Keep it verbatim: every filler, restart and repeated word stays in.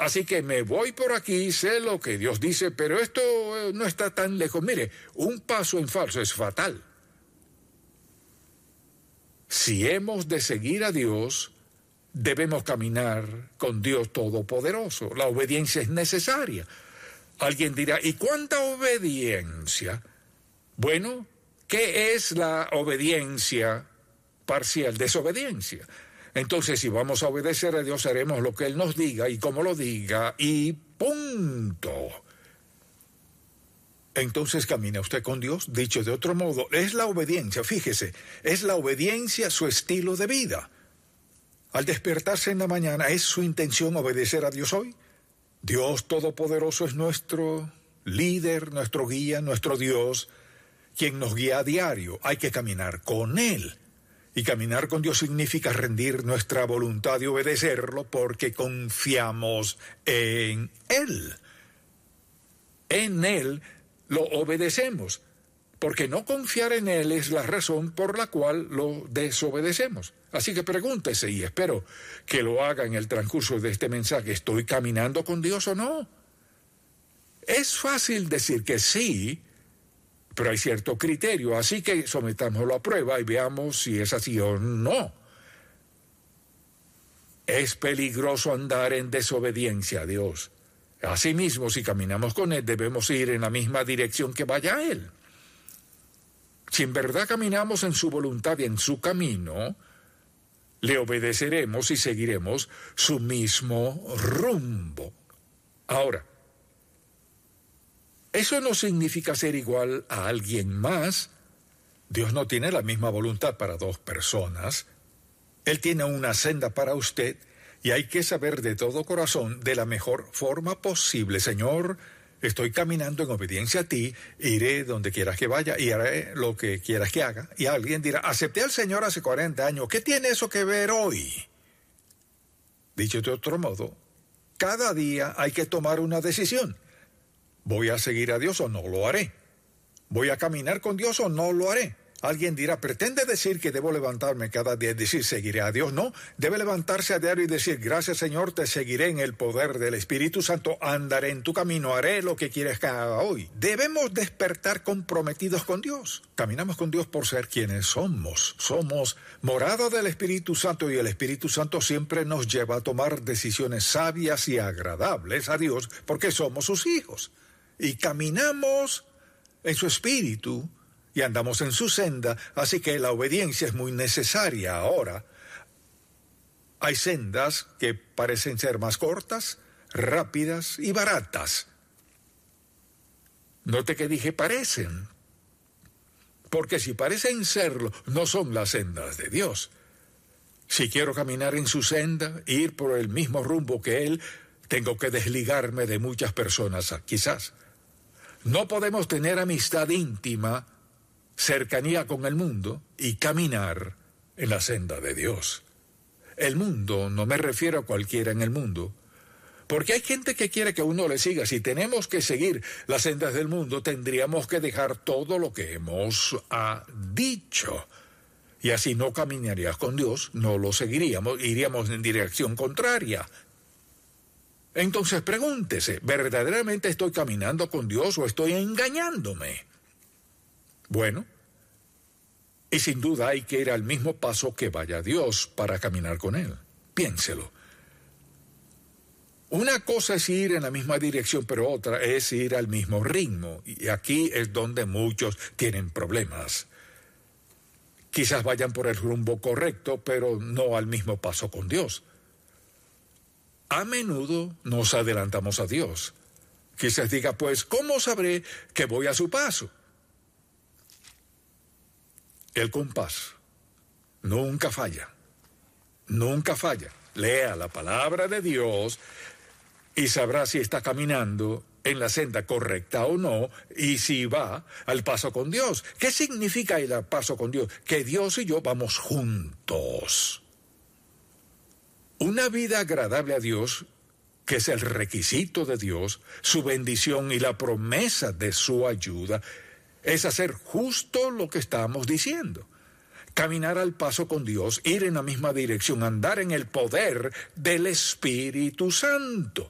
Así que me voy por aquí, sé lo que Dios dice, pero esto eh, no está tan lejos. Mire, un paso en falso es fatal. Si hemos de seguir a Dios, debemos caminar con Dios Todopoderoso. La obediencia es necesaria. Alguien dirá, ¿y cuánta obediencia? Bueno, ¿qué es la obediencia parcial? Desobediencia. Entonces, si vamos a obedecer a Dios, haremos lo que Él nos diga y como lo diga, y punto. Entonces camina usted con Dios. Dicho de otro modo, es la obediencia, fíjese, es la obediencia su estilo de vida. Al despertarse en la mañana, ¿es su intención obedecer a Dios hoy? Dios Todopoderoso es nuestro líder, nuestro guía, nuestro Dios, quien nos guía a diario. Hay que caminar con Él. Y caminar con Dios significa rendir nuestra voluntad y obedecerlo porque confiamos en Él. En Él lo obedecemos, porque no confiar en Él es la razón por la cual lo desobedecemos. Así que pregúntese, y espero que lo haga en el transcurso de este mensaje, ¿estoy caminando con Dios o no? Es fácil decir que sí, pero hay cierto criterio, así que sometámoslo a prueba y veamos si es así o no. Es peligroso andar en desobediencia a Dios. Asimismo, si caminamos con Él, debemos ir en la misma dirección que vaya Él. Si en verdad caminamos en su voluntad y en su camino, le obedeceremos y seguiremos su mismo rumbo. Ahora, eso no significa ser igual a alguien más. Dios no tiene la misma voluntad para dos personas. Él tiene una senda para usted y hay que saber de todo corazón, de la mejor forma posible. Señor, estoy caminando en obediencia a ti, iré donde quieras que vaya y haré lo que quieras que haga. Y alguien dirá, acepté al Señor hace cuarenta años, ¿qué tiene eso que ver hoy? Dicho de otro modo, cada día hay que tomar una decisión. ¿Voy a seguir a Dios o no lo haré? ¿Voy a caminar con Dios o no lo haré? Alguien dirá, ¿pretende decir que debo levantarme cada día y decir seguiré a Dios? No, debe levantarse a diario y decir, gracias Señor, te seguiré en el poder del Espíritu Santo, andaré en tu camino, haré lo que quieres que haga hoy. Debemos despertar comprometidos con Dios. Caminamos con Dios por ser quienes somos. Somos morada del Espíritu Santo y el Espíritu Santo siempre nos lleva a tomar decisiones sabias y agradables a Dios porque somos sus hijos. Y caminamos en su Espíritu y andamos en su senda, así que la obediencia es muy necesaria ahora. Hay sendas que parecen ser más cortas, rápidas y baratas. Note que dije parecen, porque si parecen serlo, no son las sendas de Dios. Si quiero caminar en su senda, ir por el mismo rumbo que Él, tengo que desligarme de muchas personas, quizás. No podemos tener amistad íntima, cercanía con el mundo y caminar en la senda de Dios. El mundo, no me refiero a cualquiera en el mundo, porque hay gente que quiere que uno le siga. Si tenemos que seguir las sendas del mundo, tendríamos que dejar todo lo que hemos ah, dicho. Y así no caminarías con Dios, no lo seguiríamos, iríamos en dirección contraria. Entonces pregúntese, ¿verdaderamente estoy caminando con Dios o estoy engañándome? Bueno, y sin duda hay que ir al mismo paso que vaya Dios para caminar con Él. Piénselo. Una cosa es ir en la misma dirección, pero otra es ir al mismo ritmo. Y aquí es donde muchos tienen problemas. Quizás vayan por el rumbo correcto, pero no al mismo paso con Dios. A menudo nos adelantamos a Dios. Quizás diga, pues, ¿cómo sabré que voy a su paso? El compás nunca falla, nunca falla. Lea la palabra de Dios y sabrá si está caminando en la senda correcta o no, y si va al paso con Dios. ¿Qué significa ir al paso con Dios? Que Dios y yo vamos juntos. Una vida agradable a Dios, que es el requisito de Dios, su bendición y la promesa de su ayuda, es hacer justo lo que estamos diciendo. Caminar al paso con Dios, ir en la misma dirección, andar en el poder del Espíritu Santo.